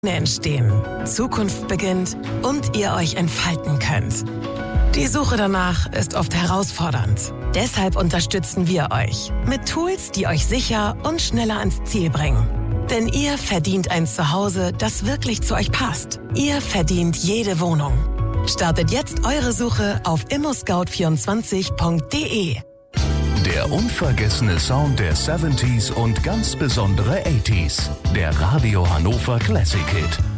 entstehen, Zukunft beginnt und ihr euch entfalten könnt. Die Suche danach ist oft herausfordernd. Deshalb unterstützen wir euch mit Tools, die euch sicher und schneller ans Ziel bringen. Denn ihr verdient ein Zuhause, das wirklich zu euch passt. Ihr verdient jede Wohnung. Startet jetzt eure Suche auf immoscout24.de. Der unvergessene Sound der 70s und ganz besondere 80s. Der Radio Hannover Classic Hit.